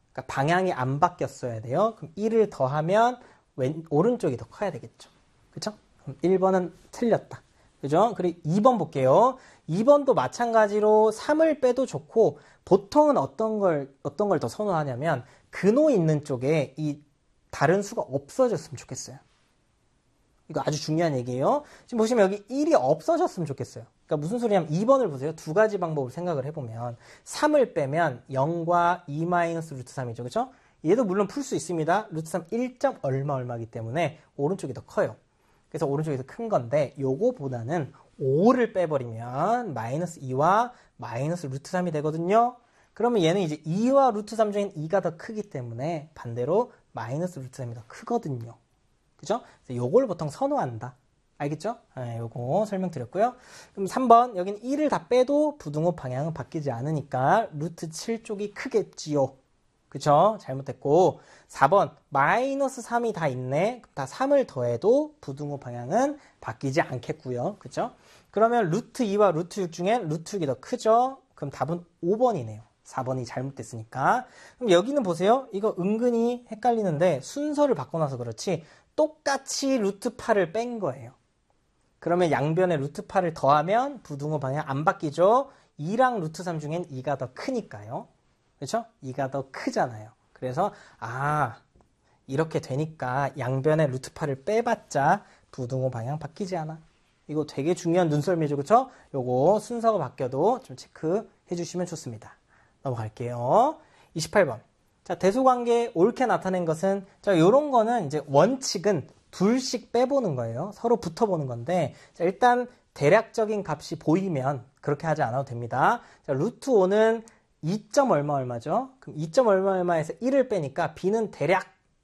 그러니까 방향이 안 바뀌었어야 돼요. 그럼 1을 더하면 오른쪽이 더 커야 되겠죠. 그쵸? 그럼 1번은 틀렸다. 그죠? 그리고 2번 볼게요. 2번도 마찬가지로 3을 빼도 좋고, 보통은 어떤 걸 더 선호하냐면, 근호 있는 쪽에 이 다른 수가 없어졌으면 좋겠어요. 이거 아주 중요한 얘기예요. 지금 보시면 여기 1이 없어졌으면 좋겠어요. 그러니까 무슨 소리냐면 2번을 보세요. 두 가지 방법을 생각을 해보면 3을 빼면 0과 2 마이너스 루트 3이죠. 그렇죠? 얘도 물론 풀 수 있습니다. 루트 3 1점 얼마이기 때문에 오른쪽이 더 커요. 그래서 오른쪽이 더 큰 건데 요거보다는 5를 빼버리면 마이너스 2와 마이너스 루트 3이 되거든요. 그러면 얘는 이제 2와 루트 3 중엔 2가 더 크기 때문에 반대로 마이너스 루트 3이 더 크거든요. 그죠? 요걸 보통 선호한다. 알겠죠? 네, 요거 설명드렸고요. 그럼 3번, 여기는 1을 다 빼도 부등호 방향은 바뀌지 않으니까 루트 7쪽이 크겠지요. 그죠? 잘못했고. 4번, 마이너스 3이 다 있네. 다 3을 더해도 부등호 방향은 바뀌지 않겠고요. 그죠? 그러면 루트 2와 루트 6 중에 루트 6이 더 크죠? 그럼 답은 5번이네요. 4번이 잘못됐으니까. 그럼 여기는 보세요. 이거 은근히 헷갈리는데 순서를 바꿔놔서 그렇지 똑같이 루트 8을 뺀 거예요. 그러면 양변에 루트 8을 더하면 부등호 방향 안 바뀌죠? 2랑 루트 3 중엔 2가 더 크니까요. 그렇죠? 2가 더 크잖아요. 그래서 이렇게 되니까 양변에 루트 8을 빼봤자 부등호 방향 바뀌지 않아. 이거 되게 중요한 눈썰미죠. 그렇죠? 요거 순서가 바뀌어도 좀 체크해 주시면 좋습니다. 넘어갈게요. 28번. 자, 대소관계 옳게 나타낸 것은, 자, 요런 거는 이제 원칙은 둘씩 빼보는 거예요. 서로 붙어보는 건데, 자, 일단 대략적인 값이 보이면 그렇게 하지 않아도 됩니다. 자, 루트 5는 2점 얼마죠? 그럼 2점 얼마에서 1을 빼니까 b는 대략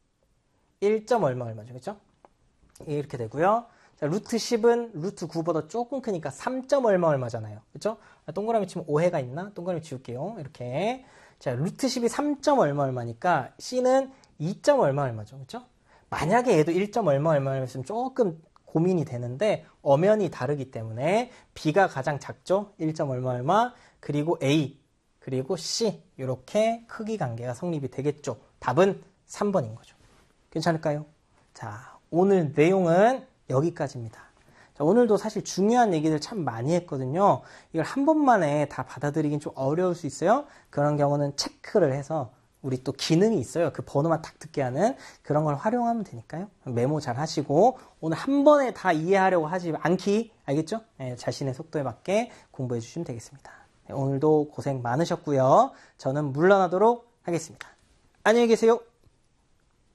1점 얼마죠? 그죠? 이렇게 되고요. 자, 루트 10은 루트 9보다 조금 크니까 3점 얼마잖아요. 그죠? 동그라미 치면 오해가 있나? 동그라미 지울게요. 이렇게. 자, 루트 10이 3점 얼마니까 C는 2점 얼마죠. 그죠? 만약에 얘도 1점 얼마였으면 조금 고민이 되는데 엄연히 다르기 때문에 B가 가장 작죠. 1점 얼마 그리고 A 그리고 C 이렇게 크기 관계가 성립이 되겠죠. 답은 3번인 거죠. 괜찮을까요? 자, 오늘 내용은 여기까지입니다. 자, 오늘도 사실 중요한 얘기들 참 많이 했거든요. 이걸 한 번만에 다 받아들이긴 좀 어려울 수 있어요. 그런 경우는 체크를 해서 우리 또 기능이 있어요. 그 번호만 딱 듣게 하는 그런 걸 활용하면 되니까요. 메모 잘 하시고 오늘 한 번에 다 이해하려고 하지 않기 알겠죠? 네, 자신의 속도에 맞게 공부해 주시면 되겠습니다. 네, 오늘도 고생 많으셨고요. 저는 물러나도록 하겠습니다. 안녕히 계세요.